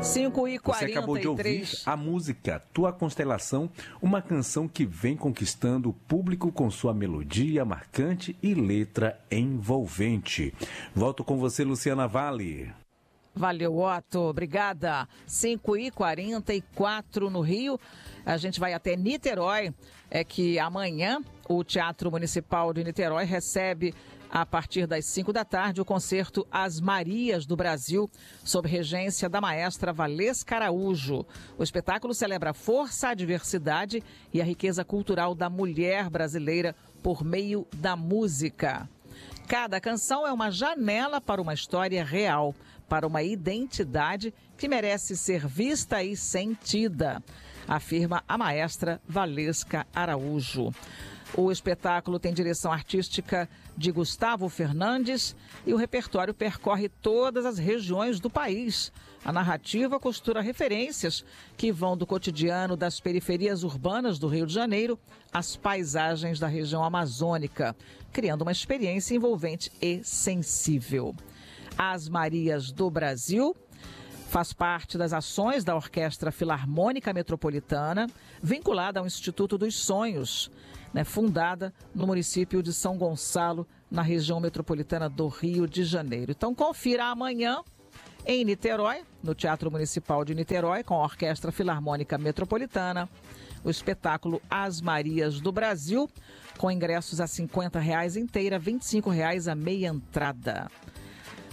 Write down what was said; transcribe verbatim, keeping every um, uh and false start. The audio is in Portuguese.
cinco e quarenta e três. Você acabou de ouvir a música Tua Constelação, uma canção que vem conquistando o público com sua melodia marcante e letra envolvente. Volto com você, Luciana Vale. Valeu, Otto. Obrigada. cinco e quarenta e quatro no Rio. A gente vai até Niterói. É que amanhã o Teatro Municipal de Niterói recebe, a partir das cinco da tarde, o concerto As Marias do Brasil, sob regência da maestra Valesca Araújo. O espetáculo celebra a força, a diversidade e a riqueza cultural da mulher brasileira por meio da música. Cada canção é uma janela para uma história real, para uma identidade que merece ser vista e sentida, afirma a maestra Valesca Araújo. O espetáculo tem direção artística de Gustavo Fernandes e o repertório percorre todas as regiões do país. A narrativa costura referências que vão do cotidiano das periferias urbanas do Rio de Janeiro às paisagens da região amazônica, criando uma experiência envolvente e sensível. As Marias do Brasil faz parte das ações da Orquestra Filarmônica Metropolitana, vinculada ao Instituto dos Sonhos, né, fundada no município de São Gonçalo, na região metropolitana do Rio de Janeiro. Então, confira amanhã em Niterói, no Teatro Municipal de Niterói, com a Orquestra Filarmônica Metropolitana, o espetáculo As Marias do Brasil, com ingressos a cinquenta reais inteira, vinte e cinco reais a meia entrada.